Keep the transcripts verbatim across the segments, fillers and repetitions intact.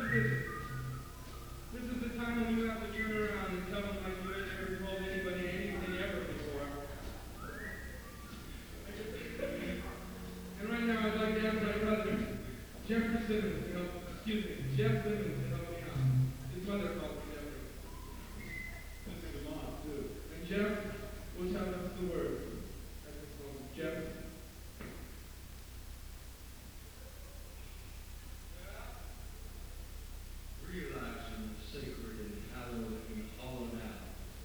Listen, this is the time when you have to turn around and tell them like you ain't never told anybody anything ever before. And right now I'd like to ask my brother, Jeffrey Simmons, to help, excuse me, Jeff Simmons to help me out. His mother called me Jeffrey. This is the mom, too. And Jeff will tell us the word at this moment. Jeff? Realizing the sacred and hallowed and hollowed out.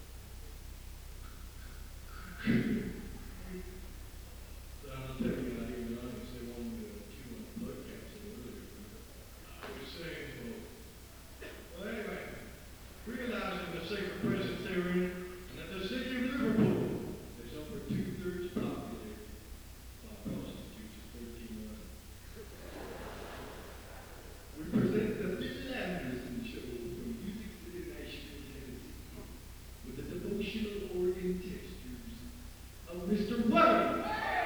So I'll tell you, I didn't honestly want to chew on the blood capsule earlier. I was saying, well, well anyway, realizing the sacred presence they're in, and that the city of Liverpool is over two-thirds populated by prostitutes of thirteen hundred. We present the Bill Anderson Show from Music City, Nashville, Tennessee, with the devotional organ textures of Mister Wayne.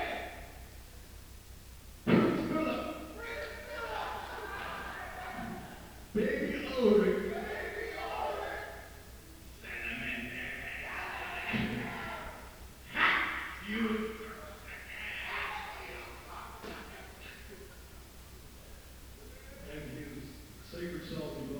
Prince Philip. Baby Ulrich. Cinnamon. You. And his sacred song.